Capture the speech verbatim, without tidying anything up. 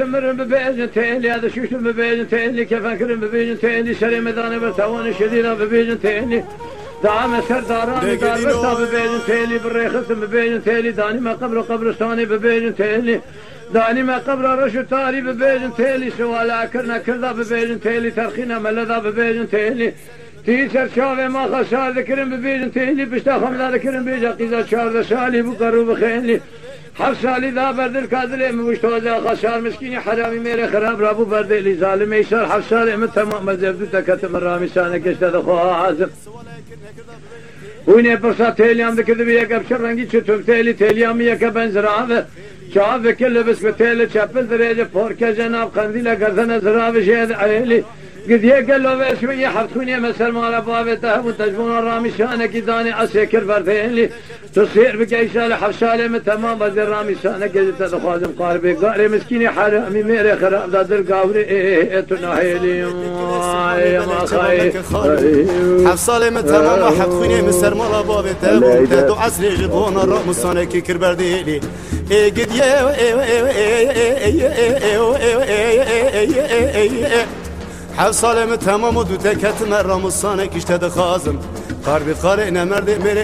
مرم ببيجن تيلي هذا شوش ببيجن تيلي كيف أكرم ببيجن تيلي شري مداني برتوان شديدة ببيجن تيلي دعم سرداران دار برتا ببيجن تيلي بالريخت ببيجن تيلي داني ما قبر قبرستاني ببيجن تيلي داني ما قبر رشو تاري ببيجن تيلي سوالا كرنا كردا ببيجن تيلي ترخينا ملذا ببيجن تيلي تيسر شافي ما خسار ذكرن ببيجن تيلي بشتا خمدا ذكرن بيجا قيزا شار شالي بقرو بخيلي حفصالي ذا برد الكادري مشتوزا خسار مسكيني حرامي ميري خراب رابو برد اللي ظالم يسار حفصالي من تمام مزبدو تكتم الرامي سانك اشتد خوها عازم ويني برصا تيليام ذكر بيك ابشر رنگي چتوب تيلي تيليام يك بنزراوه شاف كل بس بتيل چپل درجه فورك جناب قنديل گردن زراوه شهد عيلي قد يقل له شويه حفتوني مثل ما بابته وتجبون الرامي شانك داني اسكر بردين تصير بكيشال حفشاله من تمام بدر رامي شانك قد تخازم قاربي قاري مسكيني حرامي ميري خراب دادر قاوري تناهيلي يا ما خاي حفصاله من تمام حفتوني مثل ما بابته وتدو عسل جبون الرامي شانك كر برديلي قد يا حفصاله من تمام ودو تكت مرام الصانك اشتد خازم قاربي قارئنا مرد